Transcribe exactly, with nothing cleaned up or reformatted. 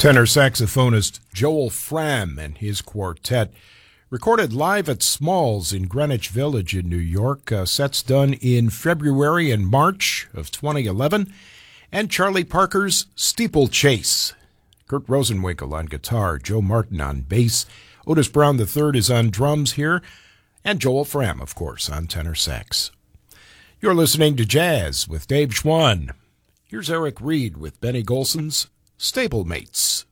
Tenor saxophonist Joel Frahm and his quartet recorded live at Smalls in Greenwich Village in New York. Uh, sets done in February and March of twenty eleven. And Charlie Parker's Steeplechase. Kurt Rosenwinkel on guitar, Joe Martin on bass, Otis Brown the third is on drums here, and Joel Frahm, of course, on tenor sax. You're listening to Jazz with Dave Schwann. Here's Eric Reed with Benny Golson's Stablemates.